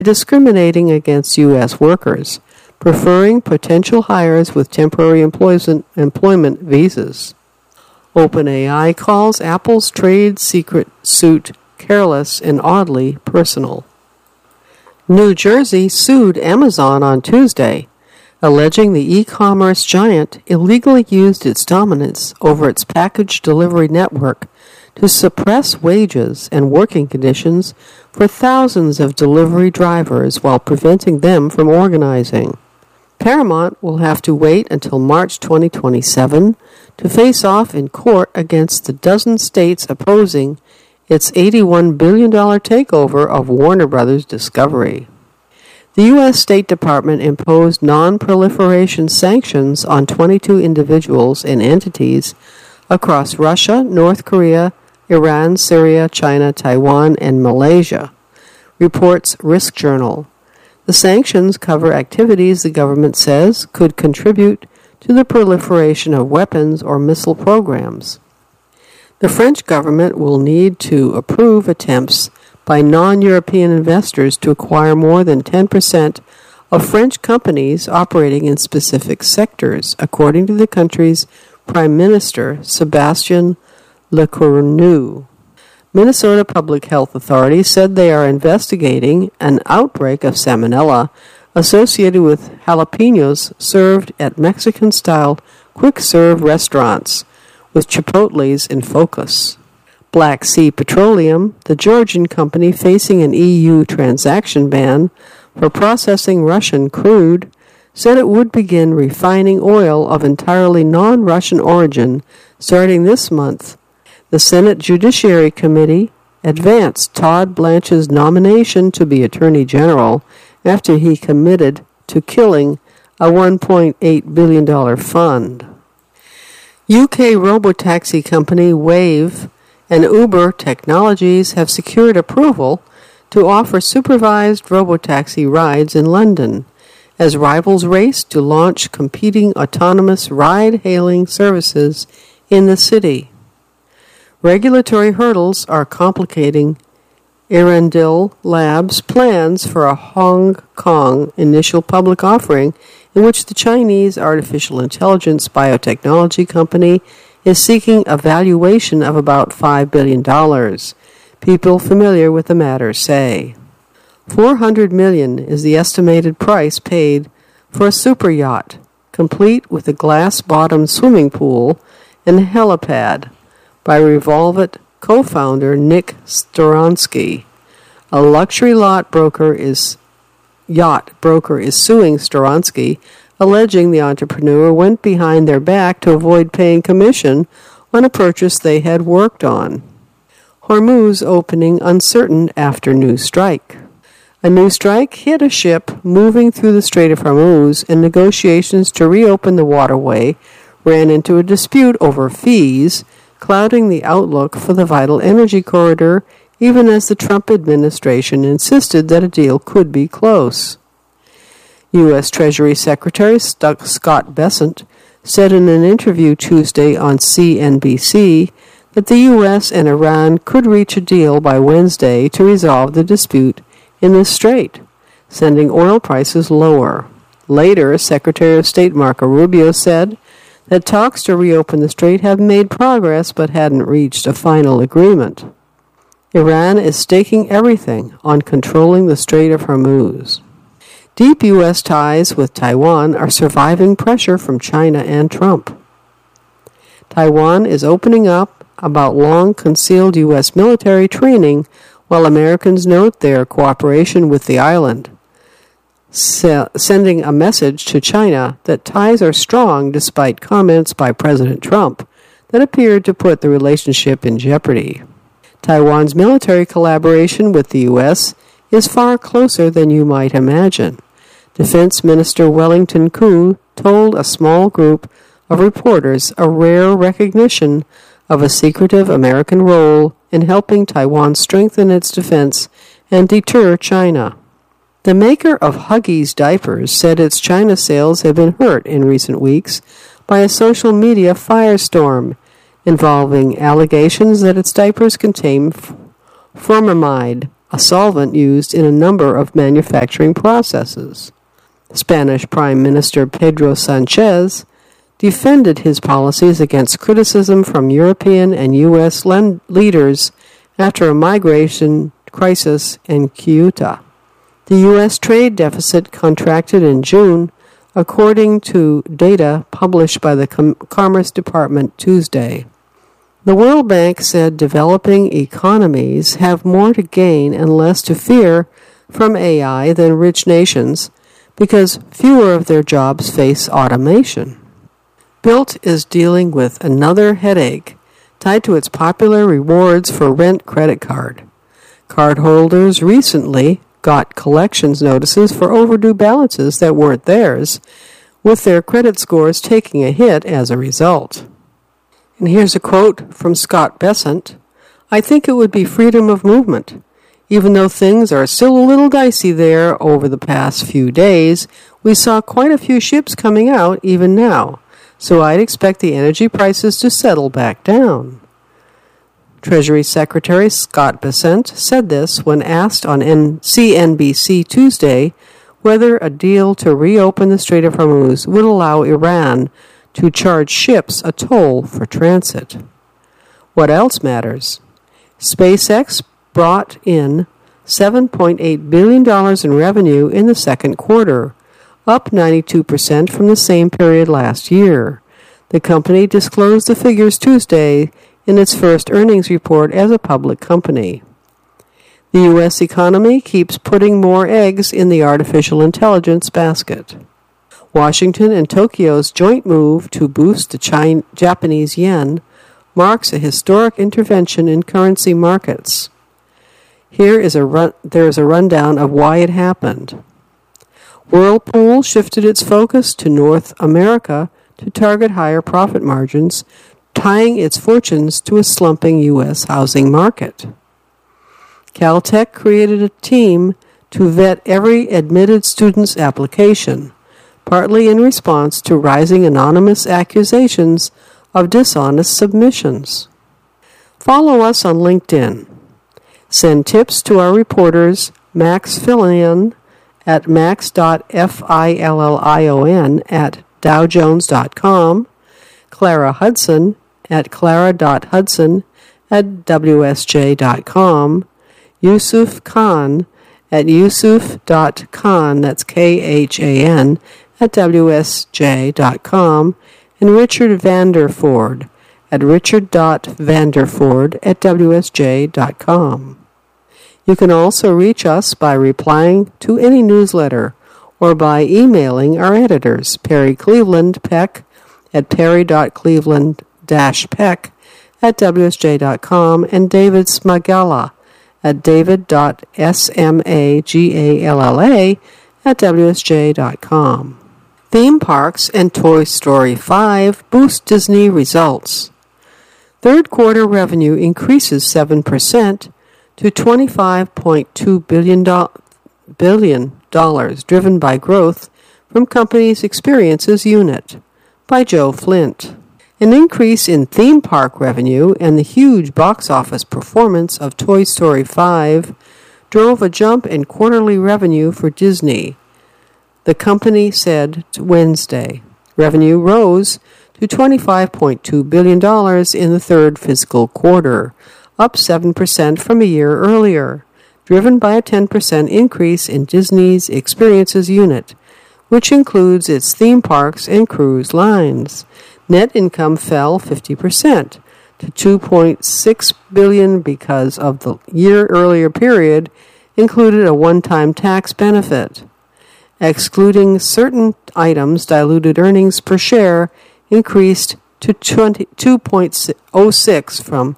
discriminating against U.S. workers, preferring potential hires with temporary employment visas. OpenAI calls Apple's trade secret suit careless and oddly personal. New Jersey sued Amazon on Tuesday, alleging the e-commerce giant illegally used its dominance over its package delivery network to suppress wages and working conditions for thousands of delivery drivers while preventing them from organizing. Paramount will have to wait until March 2027 to face off in court against the dozen states opposing its $81 billion takeover of Warner Brothers Discovery. The U.S. State Department imposed non-proliferation sanctions on 22 individuals and entities across Russia, North Korea, Iran, Syria, China, Taiwan, and Malaysia, reports Risk Journal. The sanctions cover activities the government says could contribute to the proliferation of weapons or missile programs. The French government will need to approve attempts by non-European investors to acquire more than 10% of French companies operating in specific sectors, according to the country's Prime Minister, Sébastien Lecornu. Minnesota Public Health Authority said they are investigating an outbreak of salmonella associated with jalapenos served at Mexican-style quick-serve restaurants, with Chipotle's in focus. Black Sea Petroleum, the Georgian company facing an EU transaction ban for processing Russian crude, said it would begin refining oil of entirely non-Russian origin starting this month. The Senate Judiciary Committee advanced Todd Blanche's nomination to be Attorney General after he committed to killing a $1.8 billion fund. UK robotaxi company Wave and Uber Technologies have secured approval to offer supervised robotaxi rides in London as rivals race to launch competing autonomous ride-hailing services in the city. Regulatory hurdles are complicating Arendelle Labs' plans for a Hong Kong initial public offering in which the Chinese artificial intelligence biotechnology company is seeking a valuation of about $5 billion. People familiar with the matter say. $400 million is the estimated price paid for a super yacht, complete with a glass-bottomed swimming pool and helipad, by Revolvit co-founder Nick Storonsky. A luxury broker is suing Storonsky, alleging the entrepreneur went behind their back to avoid paying commission on a purchase they had worked on. Hormuz opening uncertain after new strike. A new strike hit a ship moving through the Strait of Hormuz, and negotiations to reopen the waterway ran into a dispute over fees, clouding the outlook for the vital energy corridor, even as the Trump administration insisted that a deal could be close. U.S. Treasury Secretary Scott Bessent said in an interview Tuesday on CNBC that the U.S. and Iran could reach a deal by Wednesday to resolve the dispute in the strait, sending oil prices lower. Later, Secretary of State Marco Rubio said that talks to reopen the strait have made progress but hadn't reached a final agreement. Iran is staking everything on controlling the Strait of Hormuz. Deep U.S. ties with Taiwan are surviving pressure from China and Trump. Taiwan is opening up about long-concealed U.S. military training while Americans note their cooperation with the island, sending a message to China that ties are strong despite comments by President Trump that appeared to put the relationship in jeopardy. Taiwan's military collaboration with the U.S. is far closer than you might imagine. Defense Minister Wellington Koo told a small group of reporters a rare recognition of a secretive American role in helping Taiwan strengthen its defense and deter China. The maker of Huggies diapers said its China sales have been hurt in recent weeks by a social media firestorm involving allegations that its diapers contain formamide, a solvent used in a number of manufacturing processes. Spanish Prime Minister Pedro Sanchez defended his policies against criticism from European and U.S. leaders after a migration crisis in Ceuta. The U.S. trade deficit contracted in June, according to data published by the Commerce Department Tuesday. The World Bank said developing economies have more to gain and less to fear from AI than rich nations because fewer of their jobs face automation. Bilt is dealing with another headache tied to its popular rewards for rent credit card. Cardholders recently got collections notices for overdue balances that weren't theirs, with their credit scores taking a hit as a result. And here's a quote from Scott Bessent. "I think it would be freedom of movement. Even though things are still a little dicey there over the past few days, we saw quite a few ships coming out even now. So I'd expect the energy prices to settle back down." Treasury Secretary Scott Bessent said this when asked on CNBC Tuesday whether a deal to reopen the Strait of Hormuz would allow Iran to charge ships a toll for transit. What else matters? SpaceX brought in $7.8 billion in revenue in the second quarter, up 92% from the same period last year. The company disclosed the figures Tuesday in its first earnings report as a public company. The U.S. economy keeps putting more eggs in the artificial intelligence basket. Washington and Tokyo's joint move to boost the Japanese yen marks a historic intervention in currency markets. There is a rundown of why it happened. Whirlpool shifted its focus to North America to target higher profit margins, tying its fortunes to a slumping U.S. housing market. Caltech created a team to vet every admitted student's application, partly in response to rising anonymous accusations of dishonest submissions. Follow us on LinkedIn. Send tips to our reporters Max Fillion at max.fillion at dowjones.com, Clara Hudson at clara.hudson at wsj.com, Yusuf Khan at yusuf.khan, that's Khan, at wsj.com, and Richard Vanderford at richard.vanderford at wsj.com. You can also reach us by replying to any newsletter or by emailing our editors, Perry Cleveland Peck at perry.cleveland-peck at wsj.com and David Smagalla at david.smagalla at wsj.com. Theme parks and Toy Story 5 boost Disney results. Third quarter revenue increases 7% to $25.2 billion, driven by growth from company's experiences unit, by Joe Flint. An increase in theme park revenue and the huge box office performance of Toy Story 5 drove a jump in quarterly revenue for Disney, the company said Wednesday. Revenue rose to $25.2 billion in the third fiscal quarter, up 7% from a year earlier, driven by a 10% increase in Disney's Experiences unit, which includes its theme parks and cruise lines. Net income fell 50% to $2.6 billion because of the year-earlier period included a one-time tax benefit. Excluding certain items, diluted earnings per share increased to 2.06 from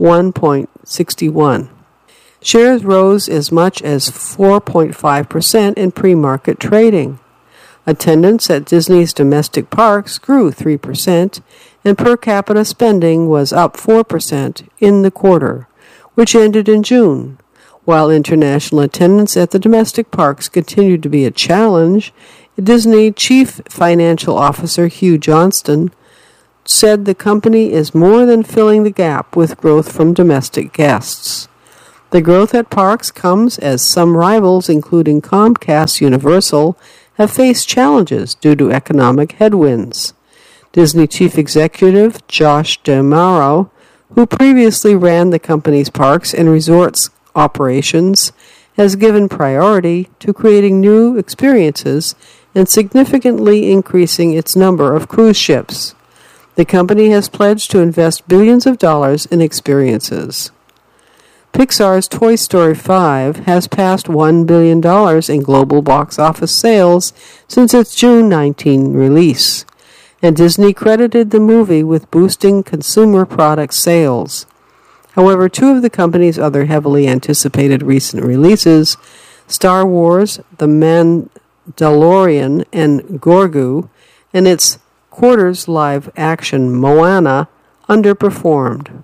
1.61. Shares rose as much as 4.5% in pre-market trading. Attendance at Disney's domestic parks grew 3%, and per capita spending was up 4% in the quarter, which ended in June. While international attendance at the domestic parks continued to be a challenge, Disney Chief Financial Officer Hugh Johnston said the company is more than filling the gap with growth from domestic guests. The growth at parks comes as some rivals, including Comcast Universal, have faced challenges due to economic headwinds. Disney Chief Executive Josh D'Amaro, who previously ran the company's parks and resorts operations, has given priority to creating new experiences and significantly increasing its number of cruise ships. The company has pledged to invest billions of dollars in experiences. Pixar's Toy Story 5 has passed $1 billion in global box office sales since its June 19 release, and Disney credited the movie with boosting consumer product sales. However, two of the company's other heavily anticipated recent releases, Star Wars, The Mandalorian, and Grogu, and its quarter's live-action Moana, underperformed.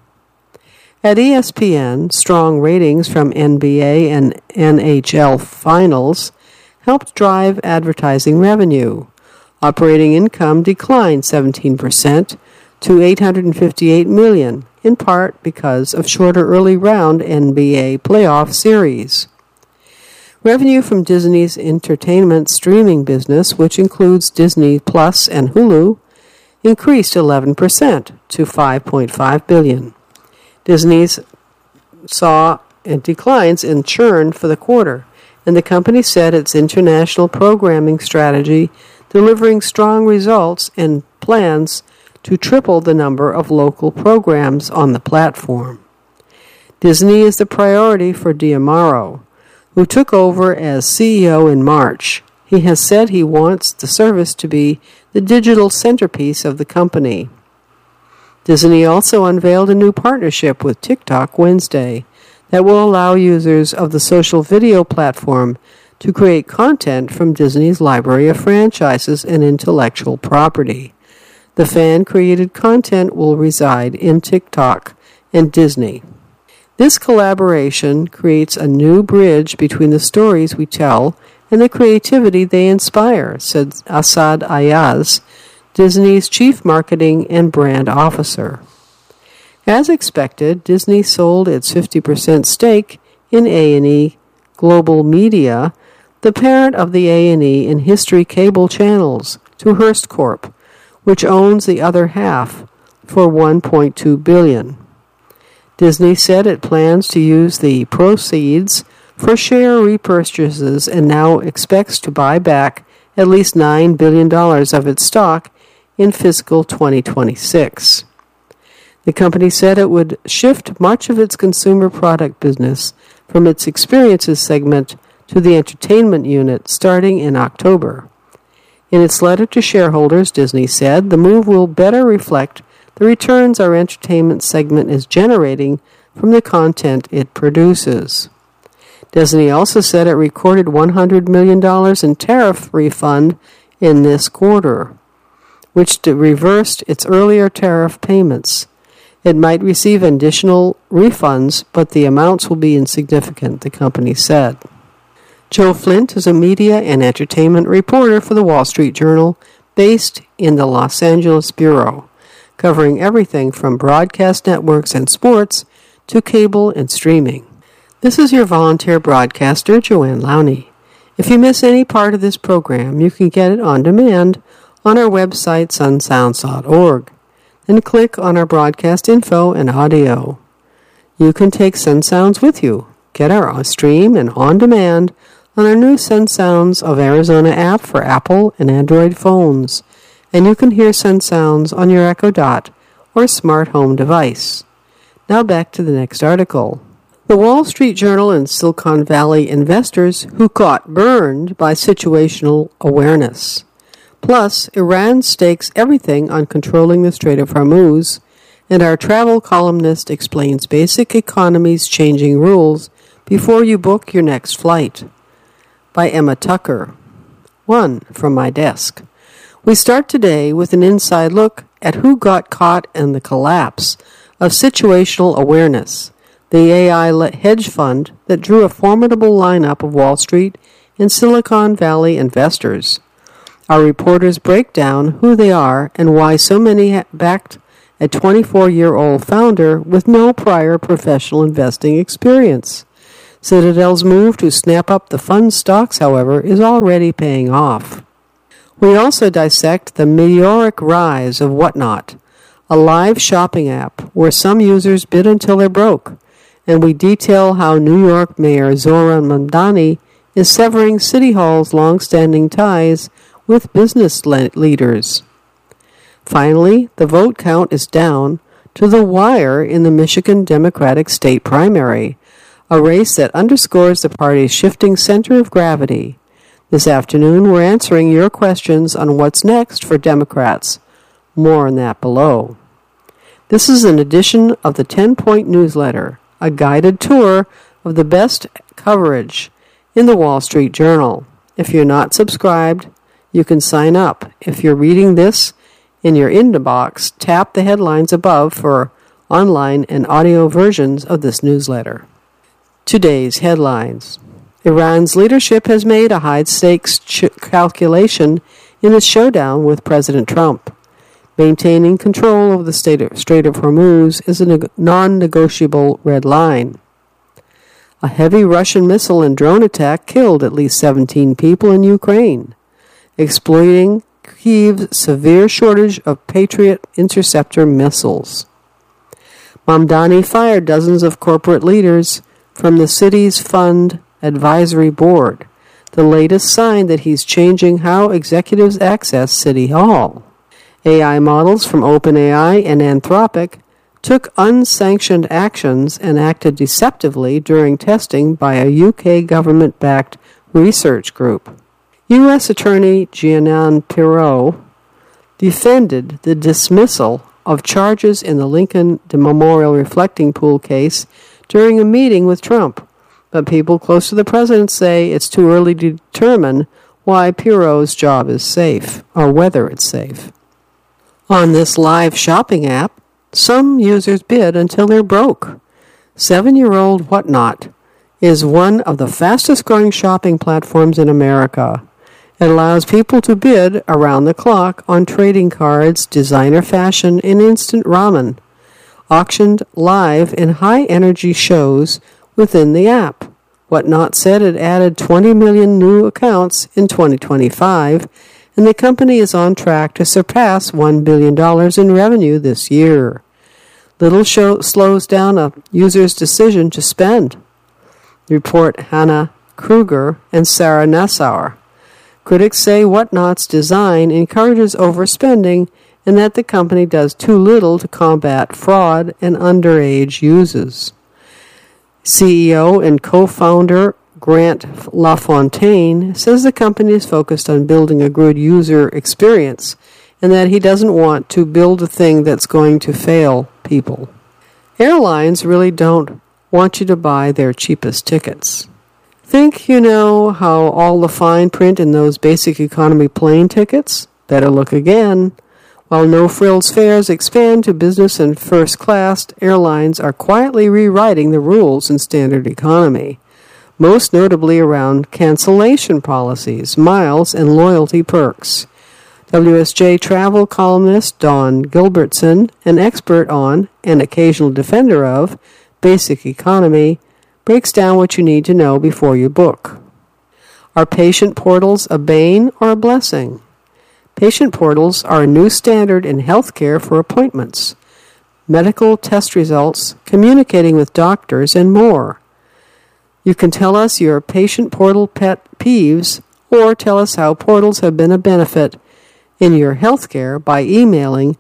At ESPN, strong ratings from NBA and NHL finals helped drive advertising revenue. Operating income declined 17% to $858 million, in part because of shorter early round NBA playoff series. Revenue from Disney's entertainment streaming business, which includes Disney Plus and Hulu, increased 11% to $5.5 billion. Disney's saw declines in churn for the quarter, and the company said its international programming strategy delivering strong results and plans to triple the number of local programs on the platform. Disney is the priority for D'Amaro, who took over as CEO in March. He has said he wants the service to be the digital centerpiece of the company. Disney also unveiled a new partnership with TikTok Wednesday that will allow users of the social video platform to create content from Disney's library of franchises and intellectual property. The fan-created content will reside in TikTok and Disney. This collaboration creates a new bridge between the stories we tell and the creativity they inspire, said Asad Ayaz, Disney's chief marketing and brand officer. As expected, Disney sold its 50% stake in A&E Global Media, the parent of the A&E and History cable channels, to Hearst Corp., which owns the other half, for $1.2 billion. Disney said it plans to use the proceeds for share repurchases and now expects to buy back at least $9 billion of its stock in fiscal 2026. The company said it would shift much of its consumer product business from its experiences segment to the entertainment unit starting in October. In its letter to shareholders, Disney said the move will better reflect the returns our entertainment segment is generating from the content it produces. Disney also said it recorded $100 million in tariff refund in this quarter, which reversed its earlier tariff payments. It might receive additional refunds, but the amounts will be insignificant, the company said. Joe Flint is a media and entertainment reporter for the Wall Street Journal, based in the Los Angeles bureau, covering everything from broadcast networks and sports to cable and streaming. This is your volunteer broadcaster, Joanne Lowney. If you miss any part of this program, you can get it on demand on our website, sunsounds.org. Then click on our broadcast info and audio. You can take Sun Sounds with you. Get our stream and on demand on our new Sun Sounds of Arizona app for Apple and Android phones. And you can hear Sun Sounds on your Echo Dot or smart home device. Now back to the next article. The Wall Street Journal and Silicon Valley investors who got burned by situational awareness. Plus, Iran stakes everything on controlling the Strait of Hormuz, and our travel columnist explains basic economy's changing rules before you book your next flight. By Emma Tucker. 1. From my desk. We start today with an inside look at who got caught in the collapse of situational awareness, the AI hedge fund that drew a formidable lineup of Wall Street and Silicon Valley investors. Our reporters break down who they are and why so many backed a 24-year-old founder with no prior professional investing experience. Citadel's move to snap up the fund's stocks, however, is already paying off. We also dissect the meteoric rise of Whatnot, a live shopping app where some users bid until they're broke, and we detail how New York Mayor Zohran Mamdani is severing City Hall's long-standing ties with business leaders. Finally, the vote count is down to the wire in the Michigan Democratic state primary, a race that underscores the party's shifting center of gravity. This afternoon, we're answering your questions on what's next for Democrats. More on that below. This is an edition of the 10-Point Newsletter, a guided tour of the best coverage in the Wall Street Journal. If you're not subscribed, you can sign up. If you're reading this in your inbox, tap the headlines above for online and audio versions of this newsletter. Today's headlines. Iran's leadership has made a high-stakes calculation in its showdown with President Trump. Maintaining control of the Strait of Hormuz is a non-negotiable red line. A heavy Russian missile and drone attack killed at least 17 people in Ukraine, exploiting Kyiv's severe shortage of Patriot interceptor missiles. Mamdani fired dozens of corporate leaders from the city's fund advisory board, the latest sign that he's changing how executives access City Hall. AI models from OpenAI and Anthropic took unsanctioned actions and acted deceptively during testing by a UK government-backed research group. U.S. Attorney Jeanne Pirro defended the dismissal of charges in the Lincoln Memorial Reflecting Pool case during a meeting with Trump, but people close to the president say it's too early to determine why Pirro's job is safe, or whether it's safe. On this live shopping app, some users bid until they're broke. 7-year-old Whatnot is one of the fastest-growing shopping platforms in America. It allows people to bid around the clock on trading cards, designer fashion, and instant ramen, auctioned live in high-energy shows within the app. Whatnot said it added 20 million new accounts in 2025, and the company is on track to surpass $1 billion in revenue this year. Little slows down a user's decision to spend, report Hannah Kruger and Sarah Nassauer. Critics say Whatnot's design encourages overspending and that the company does too little to combat fraud and underage uses. CEO and co-founder Grant LaFontaine says the company is focused on building a good user experience and that he doesn't want to build a thing that's going to fail people. Airlines really don't want you to buy their cheapest tickets. Think you know how all the fine print in those basic economy plane tickets? Better look again. While no-frills fares expand to business and first class, airlines are quietly rewriting the rules in standard economy, most notably around cancellation policies, miles, and loyalty perks. WSJ travel columnist Dawn Gilbertson, an expert on, and occasional defender of, basic economy, breaks down what you need to know before you book. Are patient portals a bane or a blessing? Patient portals are a new standard in healthcare for appointments, medical test results, communicating with doctors, and more. You can tell us your patient portal pet peeves or tell us how portals have been a benefit in your healthcare by emailing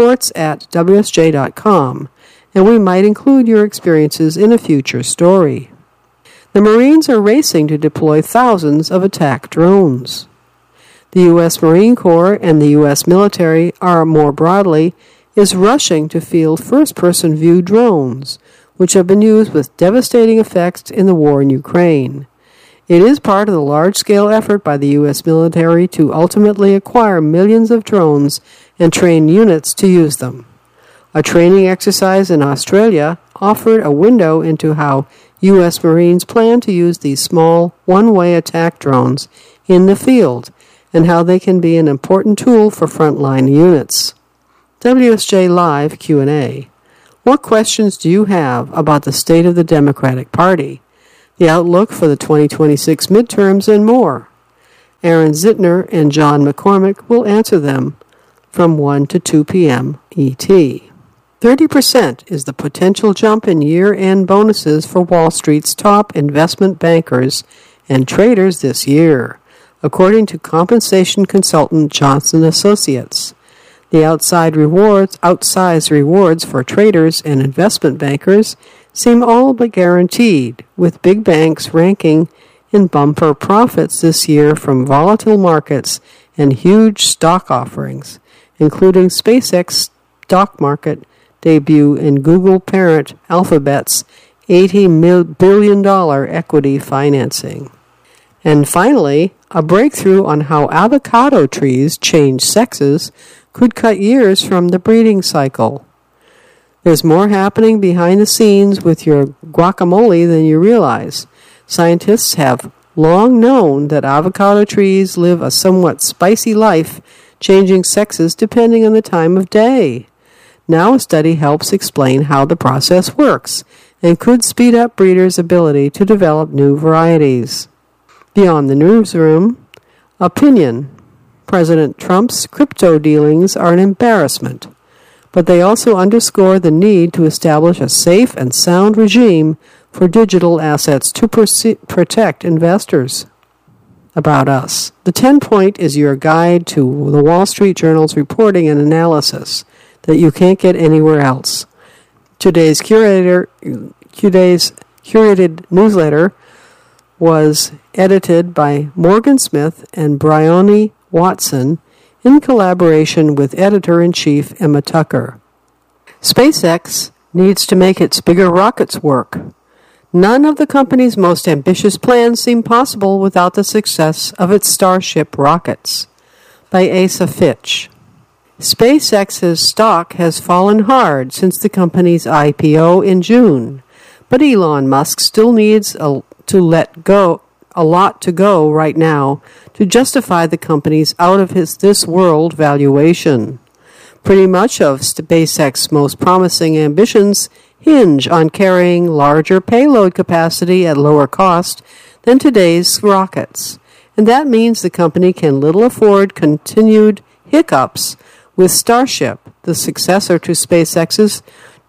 reports@wsj.com, and we might include your experiences in a future story. The Marines are racing to deploy thousands of attack drones. The U.S. Marine Corps and the U.S. military are more broadly is rushing to field first-person view drones, which have been used with devastating effects in the war in Ukraine. It is part of the large-scale effort by the U.S. military to ultimately acquire millions of drones and train units to use them. A training exercise in Australia offered a window into how U.S. Marines plan to use these small, one-way attack drones in the field and how they can be an important tool for frontline units. WSJ Live Q&A. What questions do you have about the state of the Democratic Party? the outlook for the 2026 midterms, and more. Aaron Zitner and John McCormick will answer them from 1 to 2 p.m. ET. 30% is the potential jump in year-end bonuses for Wall Street's top investment bankers and traders this year, according to compensation consultant Johnson Associates. The outsized rewards for traders and investment bankers seem all but guaranteed, with big banks ranking in bumper profits this year from volatile markets and huge stock offerings, including SpaceX stock market debut and Google parent Alphabet's $80 billion equity financing. And finally, a breakthrough on how avocado trees change sexes could cut years from the breeding cycle. There's more happening behind the scenes with your guacamole than you realize. Scientists have long known that avocado trees live a somewhat spicy life, changing sexes depending on the time of day. Now a study helps explain how the process works and could speed up breeders' ability to develop new varieties. Beyond the newsroom, opinion. President Trump's crypto dealings are an embarrassment, but they also underscore the need to establish a safe and sound regime for digital assets to protect investors. About us. The 10-point is your guide to the Wall Street Journal's reporting and analysis that you can't get anywhere else. Today's curated newsletter was edited by Morgan Smith and Bryony Watson in collaboration with editor-in-chief Emma Tucker. SpaceX needs to make its bigger rockets work. None of the company's most ambitious plans seem possible without the success of its Starship rockets. By Asa Fitch. SpaceX's stock has fallen hard since the company's IPO in June, but Elon Musk still needs a lot to go right now to justify the company's out-of-this-world valuation. Pretty much of SpaceX's most promising ambitions hinge on carrying larger payload capacity at lower cost than today's rockets, and that means the company can little afford continued hiccups with Starship, the successor to SpaceX's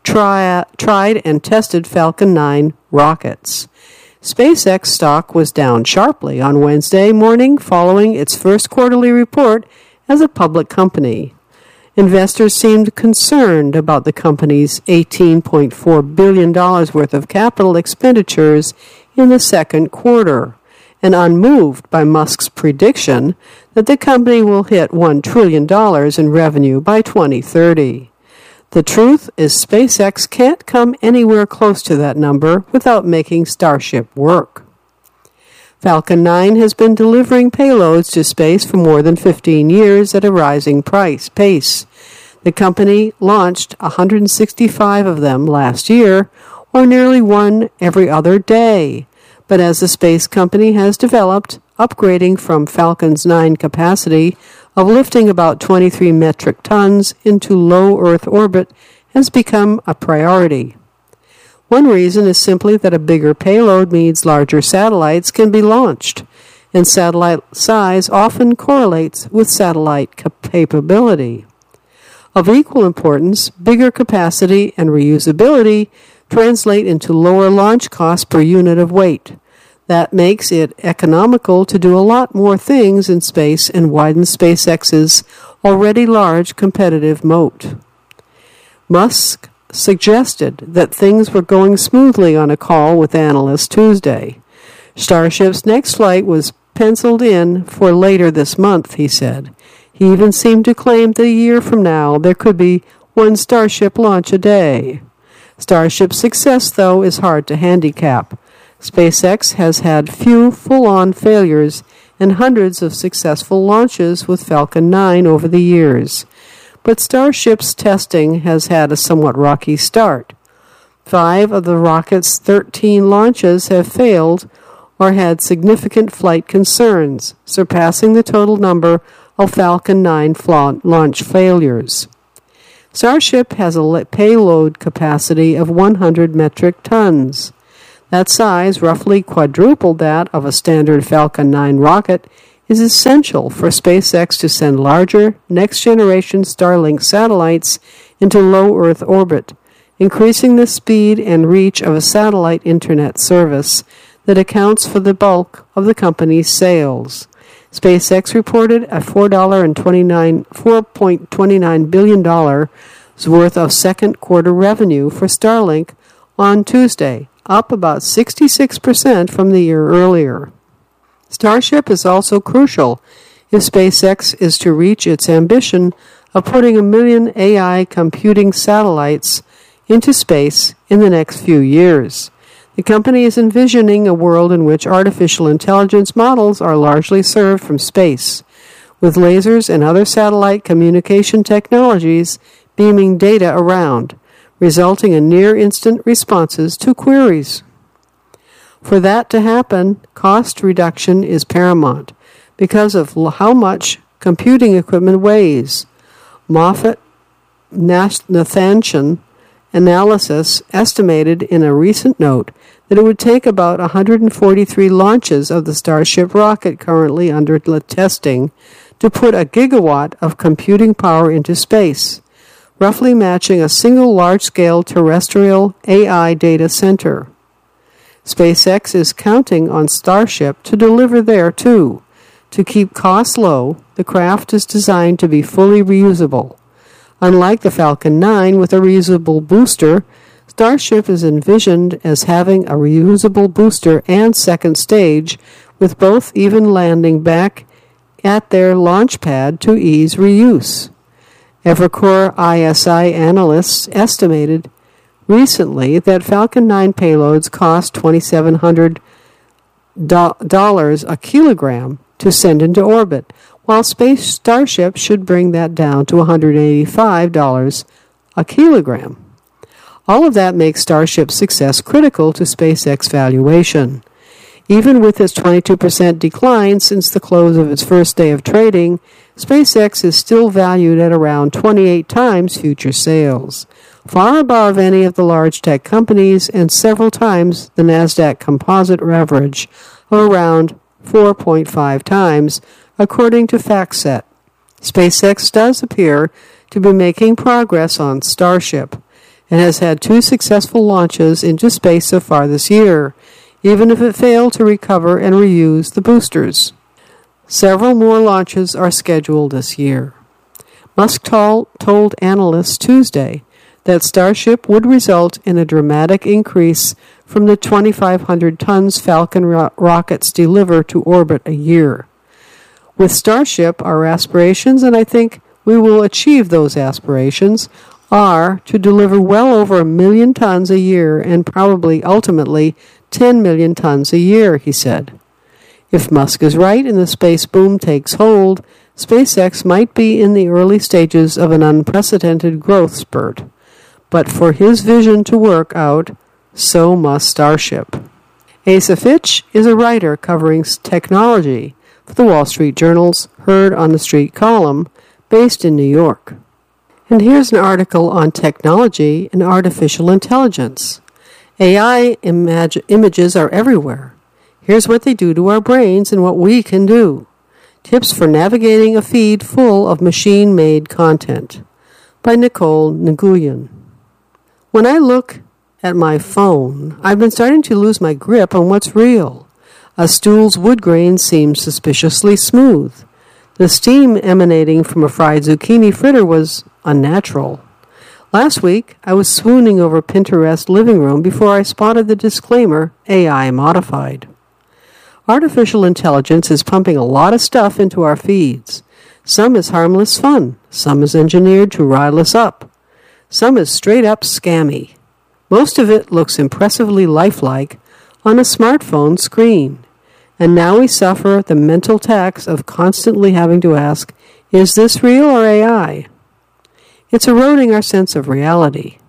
tried and tested Falcon 9 rockets. SpaceX stock was down sharply on Wednesday morning following its first quarterly report as a public company. Investors seemed concerned about the company's $18.4 billion worth of capital expenditures in the second quarter, and unmoved by Musk's prediction that the company will hit $1 trillion in revenue by 2030. The truth is SpaceX can't come anywhere close to that number without making Starship work. Falcon 9 has been delivering payloads to space for more than 15 years at a rising pace. The company launched 165 of them last year, or nearly one every other day. But as the space company has developed, upgrading from Falcon's 9 capacity of lifting about 23 metric tons into low Earth orbit has become a priority. One reason is simply that a bigger payload means larger satellites can be launched, and satellite size often correlates with satellite capability. Of equal importance, bigger capacity and reusability translate into lower launch costs per unit of weight. That makes it economical to do a lot more things in space and widens SpaceX's already large competitive moat. Musk suggested that things were going smoothly on a call with analysts Tuesday. Starship's next flight was penciled in for later this month, he said. He even seemed to claim that a year from now there could be one Starship launch a day. Starship's success, though, is hard to handicap. SpaceX has had few full-on failures and hundreds of successful launches with Falcon 9 over the years. But Starship's testing has had a somewhat rocky start. 5 of the rocket's 13 launches have failed or had significant flight concerns, surpassing the total number of Falcon 9 launch failures. Starship has a payload capacity of 100 metric tons. That size, roughly quadruple that of a standard Falcon 9 rocket, is essential for SpaceX to send larger, next-generation Starlink satellites into low Earth orbit, increasing the speed and reach of a satellite internet service that accounts for the bulk of the company's sales. SpaceX reported a $4.29 billion worth of second quarter revenue for Starlink on Tuesday, up about 66% from the year earlier. Starship is also crucial if SpaceX is to reach its ambition of putting 1 million AI computing satellites into space in the next few years. The company is envisioning a world in which artificial intelligence models are largely served from space, with lasers and other satellite communication technologies beaming data around, resulting in near-instant responses to queries. For that to happen, cost reduction is paramount because of how much computing equipment weighs. Moffett-Nathanson Analysis estimated in a recent note that it would take about 143 launches of the Starship rocket currently under testing to put 1 gigawatt of computing power into space, roughly matching a single large-scale terrestrial AI data center. SpaceX is counting on Starship to deliver there, too. To keep costs low, the craft is designed to be fully reusable. Unlike the Falcon 9 with a reusable booster, Starship is envisioned as having a reusable booster and second stage, with both even landing back at their launch pad to ease reuse. Evercore ISI analysts estimated recently that Falcon 9 payloads cost $2,700 a kilogram to send into orbit, while Starship should bring that down to $185 a kilogram. All of that makes Starship's success critical to SpaceX valuation. Even with its 22% decline since the close of its first day of trading, SpaceX is still valued at around 28 times future sales, far above any of the large tech companies and several times the NASDAQ composite average of around 4.5 times, according to FactSet. SpaceX does appear to be making progress on Starship and has had 2 successful launches into space so far this year, even if it failed to recover and reuse the boosters. Several more launches are scheduled this year. Musk told analysts Tuesday that Starship would result in a dramatic increase from the 2,500 tons Falcon rockets deliver to orbit a year. With Starship, our aspirations, and I think we will achieve those aspirations, are to deliver well over 1 million tons a year and probably ultimately 10 million tons a year, he said. If Musk is right and the space boom takes hold, SpaceX might be in the early stages of an unprecedented growth spurt. But for his vision to work out, so must Starship. Asa Fitch is a writer covering technology for the Wall Street Journal's Heard on the Street column, based in New York. And here's an article on technology and artificial intelligence. AI images are everywhere. Here's what they do to our brains and what we can do. Tips for navigating a feed full of machine-made content. By Nicole Nguyen. When I look at my phone, I've been starting to lose my grip on what's real. A stool's wood grain seems suspiciously smooth. The steam emanating from a fried zucchini fritter was unnatural. Last week, I was swooning over Pinterest living room before I spotted the disclaimer, AI modified. Artificial intelligence is pumping a lot of stuff into our feeds. Some is harmless fun. Some is engineered to rile us up. Some is straight up scammy. Most of it looks impressively lifelike on a smartphone screen. And now we suffer the mental tax of constantly having to ask, is this real or AI? It's eroding our sense of reality.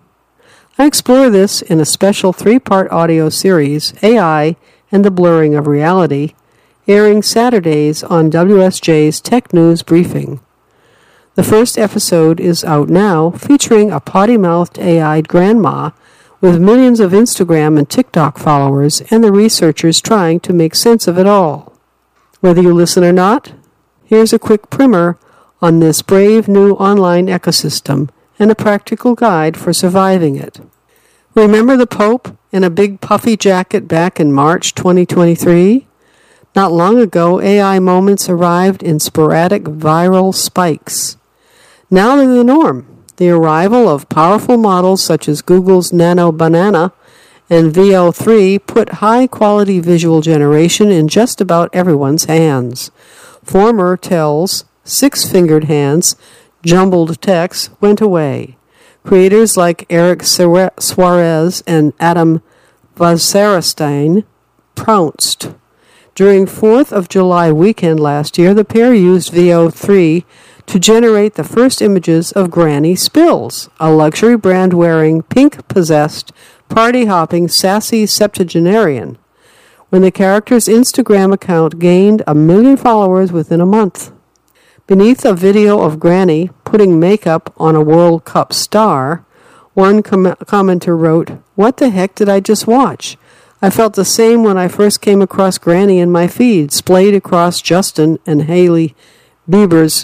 I explore this in a special 3-part audio series, AI and the Blurring of Reality, airing Saturdays on WSJ's Tech News Briefing. The first episode is out now, featuring a potty-mouthed AI grandma with millions of Instagram and TikTok followers and the researchers trying to make sense of it all. Whether you listen or not, here's a quick primer on this brave new online ecosystem and a practical guide for surviving it. Remember the Pope in a big puffy jacket back in March 2023? Not long ago, AI moments arrived in sporadic viral spikes. Now they're the norm. The arrival of powerful models such as Google's Nano Banana and Veo 3 put high-quality visual generation in just about everyone's hands. Former Tel's six-fingered hands, jumbled text, went away. Creators like Eric Suarez and Adam Wasserstein pounced. During 4th of July weekend last year, the pair used Veo 3 to generate the first images of Granny Spills, a luxury brand-wearing, pink-possessed, party-hopping, sassy septuagenarian, when the character's Instagram account gained 1 million followers within a month. Beneath a video of Granny putting makeup on a World Cup star, one commenter wrote, "What the heck did I just watch? I felt the same when I first came across Granny in my feed, splayed across Justin and Hailey Bieber's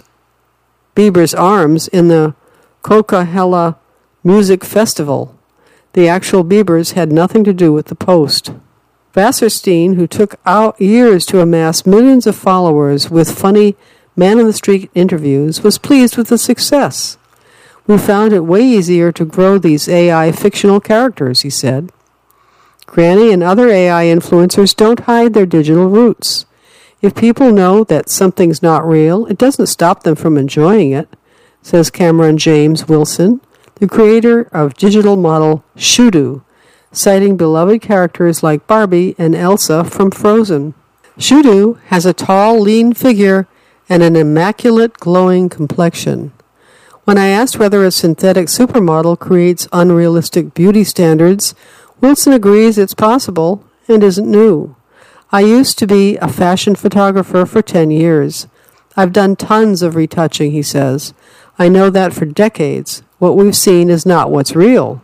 arms in the Coachella Music Festival. The actual Biebers had nothing to do with the post." Wasserstein, who took out years to amass millions of followers with funny man-on-the-street interviews, was pleased with the success. "We found it way easier to grow these AI fictional characters," he said. Granny and other AI influencers don't hide their digital roots. If people know that something's not real, it doesn't stop them from enjoying it, says Cameron James Wilson, the creator of digital model Shudu, citing beloved characters like Barbie and Elsa from Frozen. Shudu has a tall, lean figure and an immaculate, glowing complexion. When I asked whether a synthetic supermodel creates unrealistic beauty standards, Wilson agrees it's possible and isn't new. "I used to be a fashion photographer for 10 years. I've done tons of retouching," he says. "I know that for decades. What we've seen is not what's real."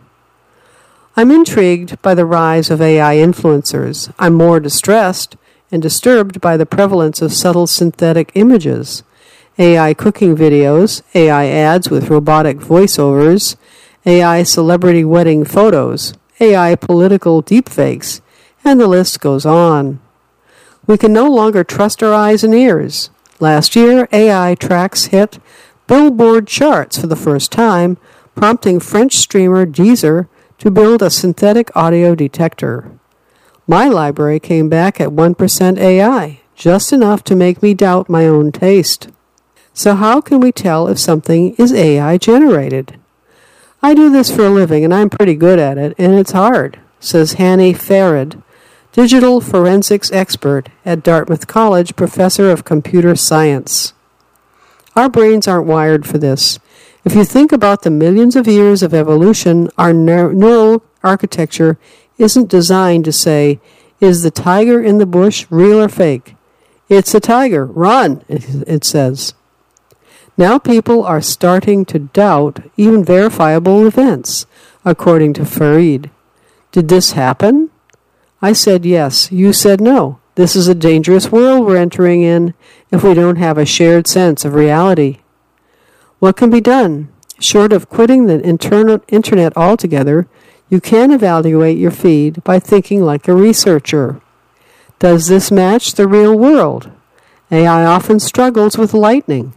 I'm intrigued by the rise of AI influencers. I'm more distressed and disturbed by the prevalence of subtle synthetic images. AI cooking videos, AI ads with robotic voiceovers, AI celebrity wedding photos, AI political deepfakes, and the list goes on. We can no longer trust our eyes and ears. Last year, AI tracks hit Billboard charts for the first time, prompting French streamer Deezer to build a synthetic audio detector. My library came back at 1% AI, just enough to make me doubt my own taste. So how can we tell if something is AI generated? I do this for a living, and I'm pretty good at it, and it's hard, says Hanny Farid, digital forensics expert at Dartmouth College, professor of computer science. Our brains aren't wired for this. If you think about the millions of years of evolution, our neural architecture isn't designed to say, "Is the tiger in the bush real or fake?" "It's a tiger. Run," it says. Now people are starting to doubt even verifiable events, according to Farid. Did this happen? I said yes. You said no. This is a dangerous world we're entering in if we don't have a shared sense of reality. What can be done? Short of quitting the internet altogether, you can evaluate your feed by thinking like a researcher. Does this match the real world? AI often struggles with lighting,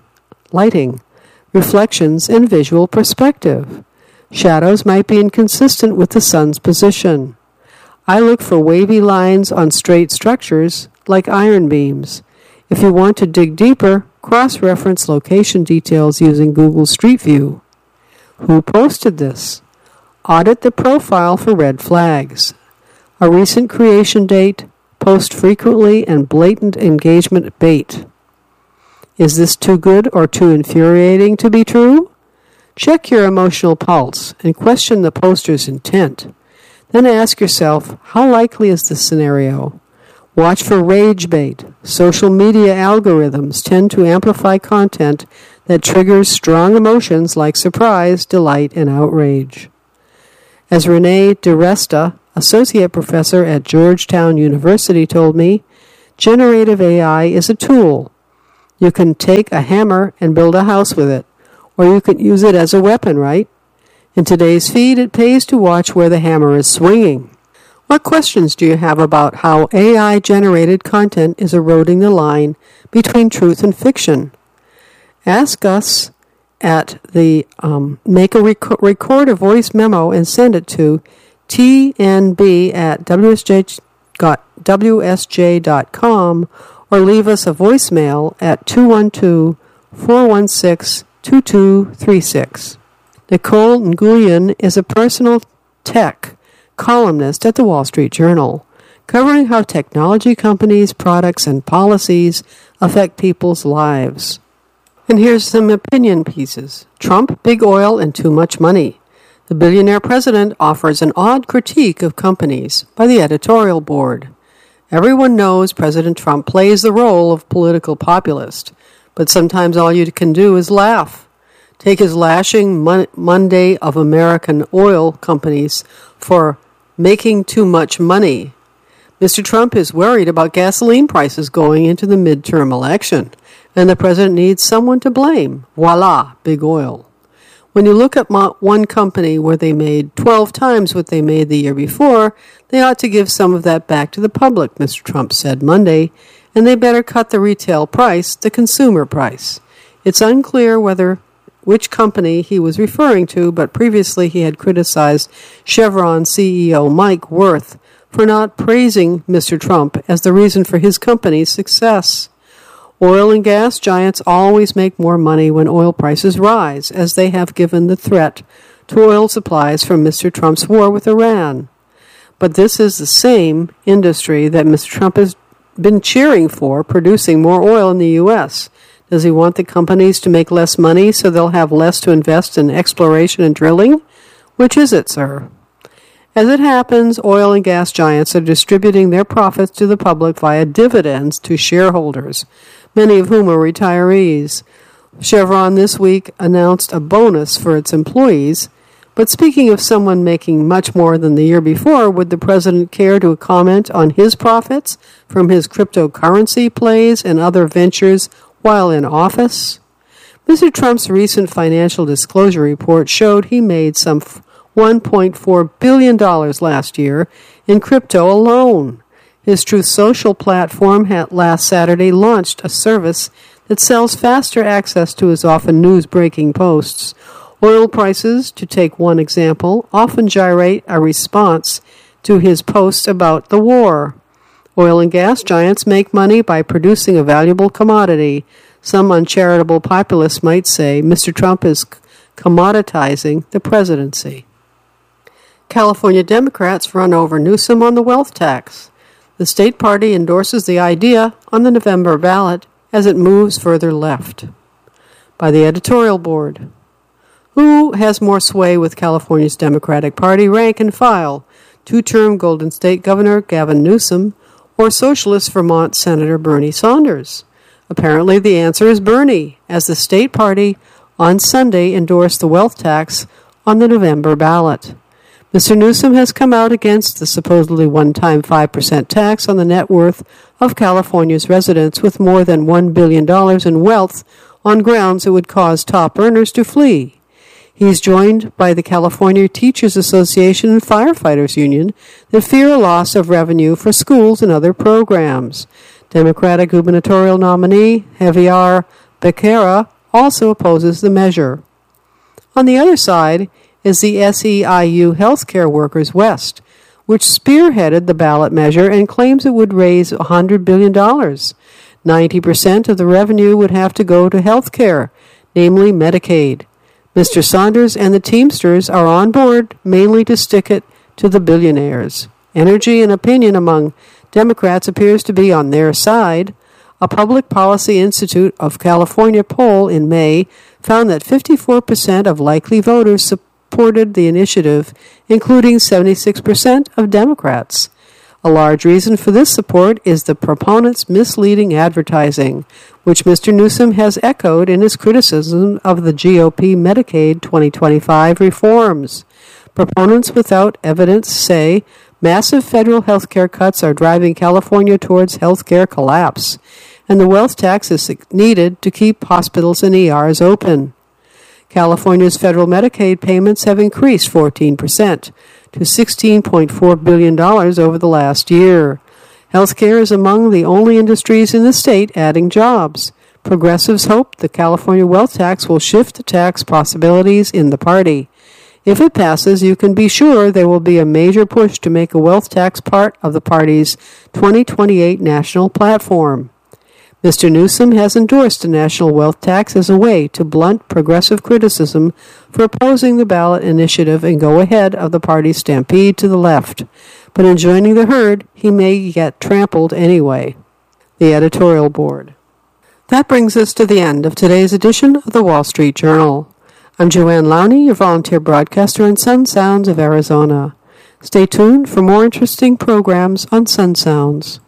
reflections, and visual perspective. Shadows might be inconsistent with the sun's position. I look for wavy lines on straight structures like iron beams. If you want to dig deeper, cross-reference location details using Google Street View. Who posted this? Audit the profile for red flags. A recent creation date, post frequently, and blatant engagement bait. Is this too good or too infuriating to be true? Check your emotional pulse and question the poster's intent. Then ask yourself, how likely is this scenario? Watch for rage bait. Social media algorithms tend to amplify content that triggers strong emotions like surprise, delight, and outrage. As Renee DiResta, associate professor at Georgetown University, told me, generative AI is a tool. You can take a hammer and build a house with it, or you can use it as a weapon, right? In today's feed, it pays to watch where the hammer is swinging. What questions do you have about how AI-generated content is eroding the line between truth and fiction? Ask us at the record a voice memo and send it to tnb@wsj.com or leave us a voicemail at 212-416-2236. Nicole Nguyen is a personal tech columnist at the Wall Street Journal, covering how technology companies, products, and policies affect people's lives. And here's some opinion pieces. Trump, big oil, and too much money. The billionaire president offers an odd critique of companies by the editorial board. Everyone knows President Trump plays the role of political populist, but sometimes all you can do is laugh. Take his lashing Monday of American oil companies for making too much money. Mr. Trump is worried about gasoline prices going into the midterm election, and the president needs someone to blame. Voila, big oil. When you look at one company where they made 12 times what they made the year before, they ought to give some of that back to the public, Mr. Trump said Monday, and they better cut the retail price, the consumer price. It's unclear which company he was referring to, but previously he had criticized Chevron CEO Mike Wirth for not praising Mr. Trump as the reason for his company's success. Oil and gas giants always make more money when oil prices rise, as they have given the threat to oil supplies from Mr. Trump's war with Iran. But this is the same industry that Mr. Trump has been cheering for, producing more oil in the U.S. Does he want the companies to make less money so they'll have less to invest in exploration and drilling? Which is it, sir? As it happens, oil and gas giants are distributing their profits to the public via dividends to shareholders, many of whom are retirees. Chevron this week announced a bonus for its employees. But speaking of someone making much more than the year before, would the president care to comment on his profits from his cryptocurrency plays and other ventures while in office? Mr. Trump's recent financial disclosure report showed he made some $1.4 billion last year in crypto alone. His Truth Social platform last Saturday launched a service that sells faster access to his often news-breaking posts. Oil prices, to take one example, often gyrate a response to his posts about the war. Oil and gas giants make money by producing a valuable commodity. Some uncharitable populists might say Mr. Trump is commoditizing the presidency. California Democrats run over Newsom on the wealth tax. The state party endorses the idea on the November ballot as it moves further left. By the editorial board. Who has more sway with California's Democratic Party rank and file? Two-term Golden State Governor Gavin Newsom or Socialist Vermont Senator Bernie Sanders? Apparently the answer is Bernie, as the state party on Sunday endorsed the wealth tax on the November ballot. Mr. Newsom has come out against the supposedly one-time 5% tax on the net worth of California's residents with more than $1 billion in wealth on grounds it would cause top earners to flee. He's joined by the California Teachers Association and Firefighters Union that fear a loss of revenue for schools and other programs. Democratic gubernatorial nominee Javier Becerra also opposes the measure. On the other side is the SEIU Healthcare Workers West, which spearheaded the ballot measure and claims it would raise $100 billion. 90% of the revenue would have to go to health care, namely Medicaid. Mr. Sanders and the Teamsters are on board mainly to stick it to the billionaires. Energy and opinion among Democrats appears to be on their side. A Public Policy Institute of California poll in May found that 54% of likely voters supported the initiative, including 76% of Democrats. A large reason for this support is the proponents' misleading advertising, which Mr. Newsom has echoed in his criticism of the GOP Medicaid 2025 reforms. Proponents without evidence say massive federal health care cuts are driving California towards health care collapse, and the wealth tax is needed to keep hospitals and ERs open. California's federal Medicaid payments have increased 14% to $16.4 billion over the last year. Healthcare is among the only industries in the state adding jobs. Progressives hope the California wealth tax will shift the tax possibilities in the party. If it passes, you can be sure there will be a major push to make a wealth tax part of the party's 2028 national platform. Mr. Newsom has endorsed a national wealth tax as a way to blunt progressive criticism for opposing the ballot initiative and go ahead of the party's stampede to the left. But in joining the herd, he may get trampled anyway. The editorial board. That brings us to the end of today's edition of the Wall Street Journal. I'm Joanne Lowney, your volunteer broadcaster on Sun Sounds of Arizona. Stay tuned for more interesting programs on Sun Sounds.